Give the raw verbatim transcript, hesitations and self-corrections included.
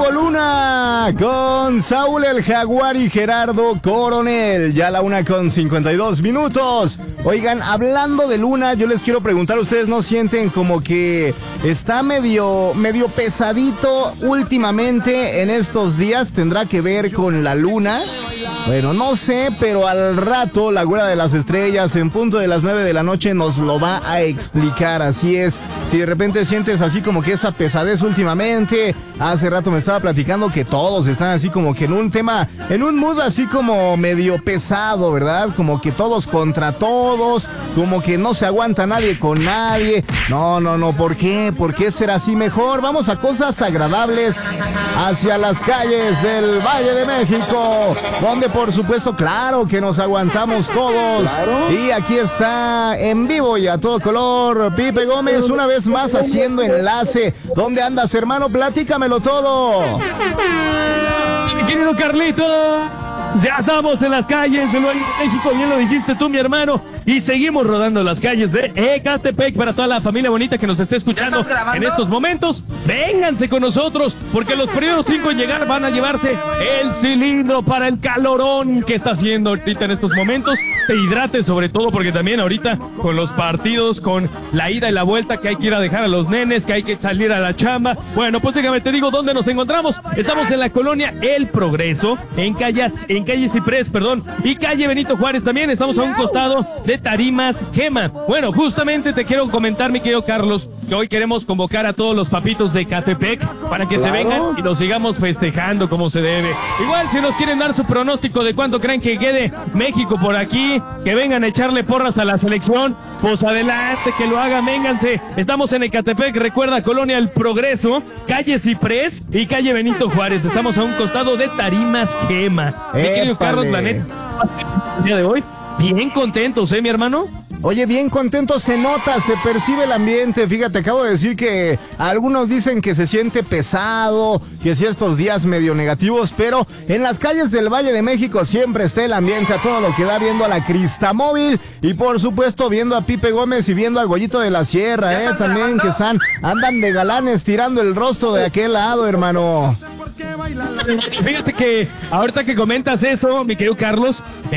Diego Luna con Saúl el Jaguar y Gerardo Coronel. Ya a la una con cincuenta y dos minutos. Oigan, hablando de Luna, yo les quiero preguntar, ¿ustedes no sienten como que está medio, medio pesadito últimamente en estos días? ¿Tendrá que ver con la Luna? Bueno, no sé, pero al rato la Güera de las Estrellas en punto de las nueve de la noche nos lo va a explicar. Así es, si de repente sientes así como que esa pesadez últimamente, hace rato me estaba platicando que todos están así como que en un tema, en un mood así como medio pesado, ¿verdad? Como que todos contra todos, como que no se aguanta nadie con nadie. No, no, no, ¿por qué? ¿Por qué ser así? Mejor vamos a cosas agradables hacia las calles del Valle de México, donde por supuesto, claro que nos aguantamos todos. ¿Claro? Y aquí está en vivo y a todo color Pipe Gómez, una vez más haciendo enlace. ¿Dónde andas, hermano? Platícamelo todo. Mi querido Carlito, ya estamos en las calles de México, bien lo dijiste tú, mi hermano, y seguimos rodando las calles de Ecatepec para toda la familia bonita que nos esté escuchando en estos momentos. Vénganse con nosotros, porque los primeros cinco en llegar van a llevarse el cilindro para el calorón que está haciendo ahorita en estos momentos. Te hidrates sobre todo, porque también ahorita con los partidos, con la ida y la vuelta que hay que ir a dejar a los nenes, que hay que salir a la chamba. Bueno, pues déjame te digo dónde nos encontramos. Estamos en la colonia El Progreso, en calle, en calle Ciprés, perdón, y calle Benito Juárez también. Estamos a un costado de Tarimas Gema. Bueno, justamente te quiero comentar, mi querido Carlos, que hoy queremos convocar a todos los papitos de Ecatepec para que claro. se vengan y nos sigamos festejando como se debe. Igual, si nos quieren dar su pronóstico de cuánto creen que quede México por aquí, que vengan a echarle porras a la selección, pues adelante, que lo hagan, vénganse. Estamos en Ecatepec, recuerda, colonia El Progreso, calle Ciprés y calle Benito Juárez. Estamos a un costado de Tarimas Gema. Mi querido Carlos, la neta, el día de hoy, bien contentos, ¿eh, mi hermano? Oye, bien contento, se nota, se percibe el ambiente. Fíjate, acabo de decir que algunos dicen que se siente pesado, que si estos días medio negativos, pero en las calles del Valle de México siempre está el ambiente a todo lo que da, viendo a la Cristamóvil y por supuesto viendo a Pipe Gómez y viendo al Goyito de la Sierra, eh, también que están, andan de galanes tirando el rostro de aquel lado, hermano. Fíjate que ahorita que comentas eso, mi querido Carlos,